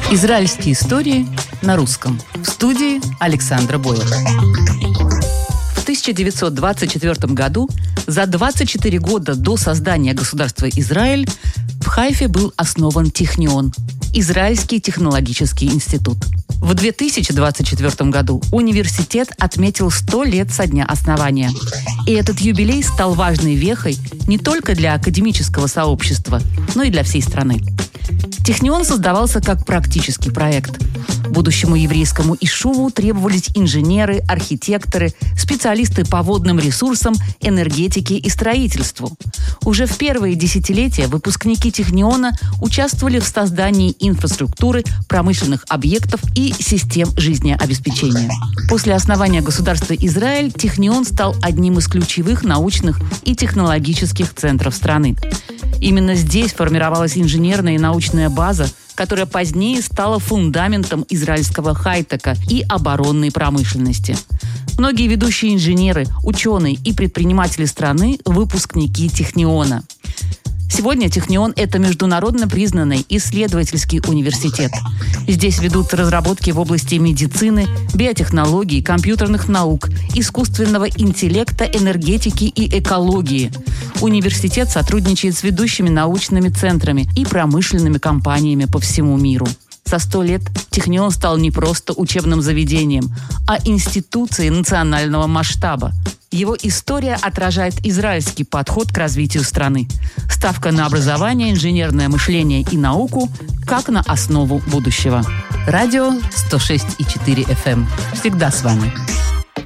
Израильские истории на русском. В студии Александра Бойлер. В 1924 году, за 24 года до создания государства Израиль, в Хайфе был основан Технион – Израильский технологический институт. В 2024 году университет отметил 100 лет со дня основания. И этот юбилей стал важной вехой не только для академического сообщества, но и для всей страны. Технион создавался как практический проект. Будущему еврейскому ишуву требовались инженеры, архитекторы, специалисты по водным ресурсам, энергетике и строительству. Уже в первые десятилетия выпускники Техниона участвовали в создании инфраструктуры, промышленных объектов и систем жизнеобеспечения. После основания государства Израиль Технион стал одним из ключевых научных и технологических центров страны. Именно здесь формировалась инженерная и научная база, которая позднее стала фундаментом израильского хай-тека и оборонной промышленности. Многие ведущие инженеры, ученые и предприниматели страны – выпускники Техниона. Сегодня Технион – это международно признанный исследовательский университет. Здесь ведутся разработки в области медицины, биотехнологий, компьютерных наук, искусственного интеллекта, энергетики и экологии. Университет сотрудничает с ведущими научными центрами и промышленными компаниями по всему миру. За 100 лет Технион стал не просто учебным заведением, а институцией национального масштаба. Его история отражает израильский подход к развитию страны. Ставка на образование, инженерное мышление и науку как на основу будущего. Радио 106,4 FM. Всегда с вами.